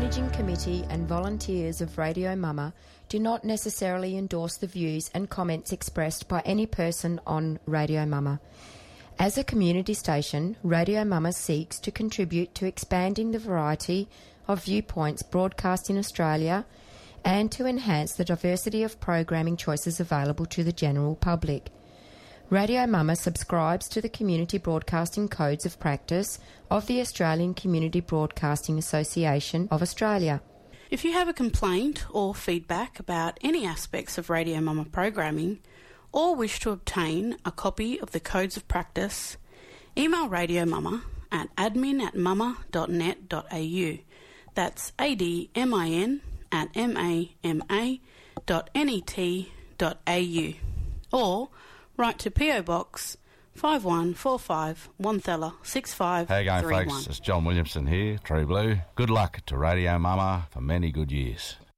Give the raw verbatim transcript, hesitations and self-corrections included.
Managing Committee and volunteers of Radio Mama do not necessarily endorse the views and comments expressed by any person on Radio Mama. As a community station, Radio Mama seeks to contribute to expanding the variety of viewpoints broadcast in Australia and to enhance the diversity of programming choices available to the general public. Radio Mama subscribes to the Community Broadcasting Codes of Practice of the Australian Community Broadcasting Association of Australia. If you have a complaint or feedback about any aspects of Radio Mama programming or wish to obtain a copy of the Codes of Practice, email Radio Mama at admin at mama dot net dot a u. That's A-D-M-I-N at M-A-M-A dot N-E-T dot A-U. Or write to P O Box five one four five, Wanthella six five three one. How you going, folks? It's John Williamson here, True Blue. Good luck to Radio Mama for many good years.